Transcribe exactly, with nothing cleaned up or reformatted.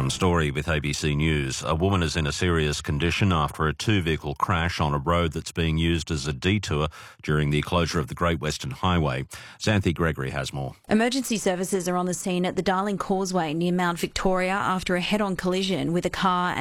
Second story with A B C News. A woman is in a serious condition after a two-vehicle crash on a road that's being used as a detour during the closure of the Great Western Highway. Xanthi Gregory has more. Emergency services are on the scene at the Darling Causeway near Mount Victoria after a head-on collision with a car